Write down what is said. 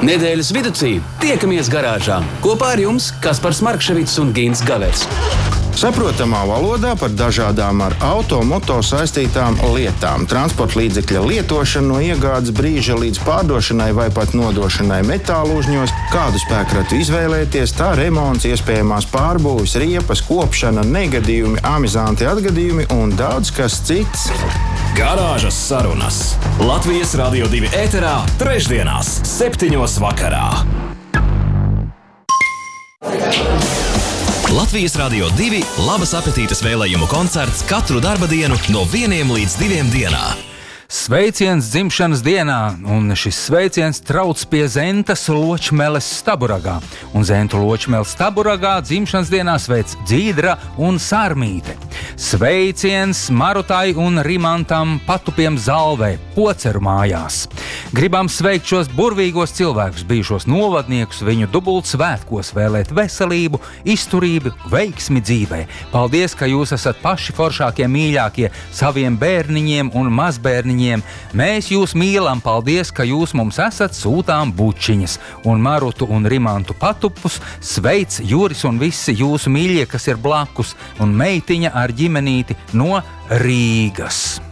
Nedēļas viducī tiekamies garāžā. Kopā ar jums Kaspars Markševics un Gints Galers. Saprotamā valodā par dažādām ar auto-moto saistītām lietām. Transporta līdzekļa lietošana no iegādes brīža līdz pārdošanai vai pat nodošanai metālūžņos, kādu spēkratu izvēlēties, tā remonts, iespējamās pārbūves, riepas, kopšana, negadījumi, amizanti atgadījumi un daudz kas cits. Garāžas sarunas Latvijas Radio 2 ēterā trešdienās 7:00 vakarā. Latvijas Radio 2 labas apetītes vēlējumu koncerts katru darba dienu no 1 līdz 2 dienā. Sveiciens dzimšanas dienā, un šis sveiciens trauc pie Zentas Ločmeles Staburagā. Un Zentu Ločmeles Staburagā dzimšanas dienā sveic Dzīdra un Sārmīte. Sveiciens Marutai un Rimantam Patupiem Zalvē, Poceru mājās. Gribam sveikt šos burvīgos cilvēkus, bijušos novadniekus, viņu dubult svētkos, vēlēt veselību, izturību, veiksmi dzīvē. Paldies, ka jūs esat paši foršākie, mīļākie saviem bērniņiem un mazbērniņiem. Mēs jūs mīlam, paldies, ka jūs mums esat, sūtām bučiņas. Un Marutu un Rimantu Patupus sveic Juris un visi jūsu mīļie, kas ir blakus, un meitiņa ar ģimenīti no Rīgas.